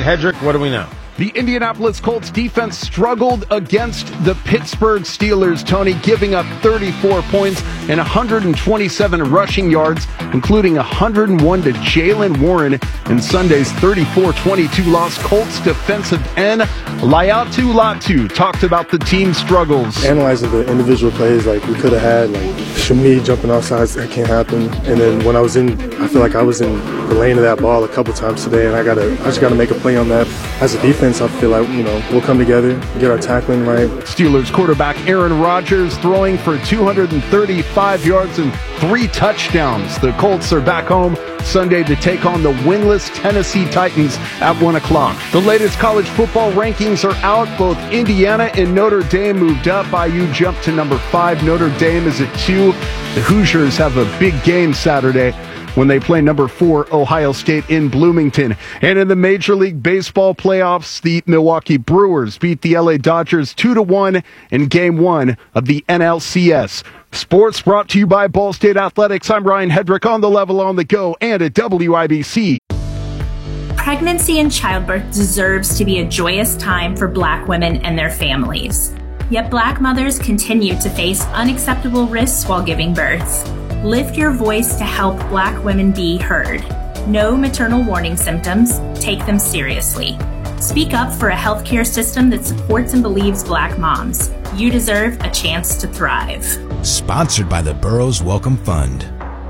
Hedrick, what do we know? The Indianapolis Colts defense struggled against the Pittsburgh Steelers, Tony, giving up 34 points and 127 rushing yards, including 101 to Jaylen Warren in Sunday's 34-22 loss. Colts defensive end Laiatu Latu talked about the team's struggles. Analyzing the individual plays, like we could have had, like Shami jumping off sides, that can't happen. And then when I feel like I was in the lane of that ball a couple times today, and I just got to make a play on that. As a defense, I feel like, we'll come together, get our tackling right. Steelers quarterback Aaron Rodgers throwing for 235 yards and 3 touchdowns. The Colts are back home Sunday to take on the winless Tennessee Titans at 1 o'clock. The latest college football rankings are out. Both Indiana and Notre Dame moved up. IU jumped to number 5. Notre Dame is at 2. The Hoosiers have a big game Saturday when they play number 4 Ohio State in Bloomington. And in the Major League Baseball playoffs, the Milwaukee Brewers beat the LA Dodgers 2-1 in Game 1 of the NLCS. Sports brought to you by Ball State Athletics. I'm Ryan Hedrick on the level, on the go, and at WIBC. Pregnancy and childbirth deserves to be a joyous time for Black women and their families. Yet Black mothers continue to face unacceptable risks while giving birth. Lift your voice to help Black women be heard. Know maternal warning symptoms. Take them seriously. Speak up for a healthcare system that supports and believes Black moms. You deserve a chance to thrive. Sponsored by the Burroughs Welcome Fund.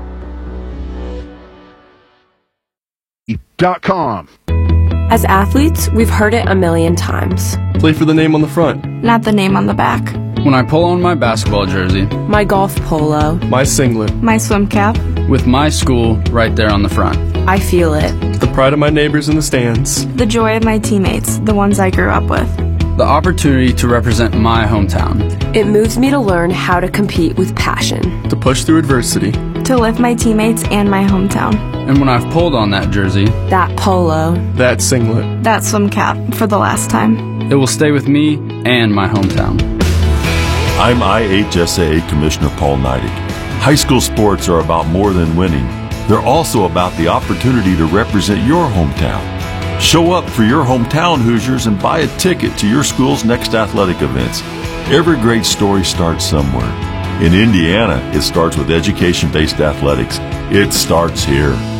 .com. As athletes, we've heard it a million times. Play for the name on the front, not the name on the back. When I pull on my basketball jersey, my golf polo, my singlet, my swim cap, with my school right there on the front, I feel it. The pride of my neighbors in the stands, the joy of my teammates, the ones I grew up with, the opportunity to represent my hometown. It moves me to learn how to compete with passion, to push through adversity, to lift my teammates and my hometown. And when I've pulled on that jersey, that polo, that singlet, that swim cap for the last time, it will stay with me and my hometown. I'm IHSAA Commissioner Paul Neidig. High school sports are about more than winning. They're also about the opportunity to represent your hometown. Show up for your hometown Hoosiers and buy a ticket to your school's next athletic events. Every great story starts somewhere. In Indiana, it starts with education-based athletics. It starts here.